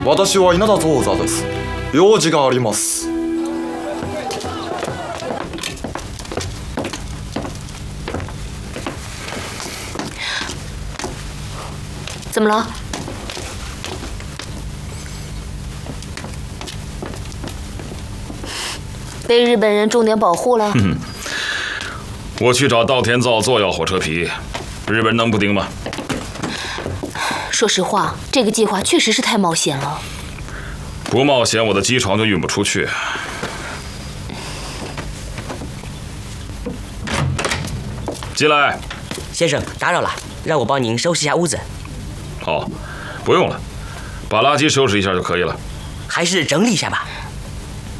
私は稲田造座です。用事があります。 怎么了？被日本人重点保护了？ 我去找稻田造做要火车皮，日本人能不盯吗？ 说实话，这个计划确实是太冒险了。 不冒险，我的机床就运不出去。进来。 先生，打扰了，让我帮您收拾一下屋子。 好，不用了，把垃圾收拾一下就可以了。 还是整理一下吧。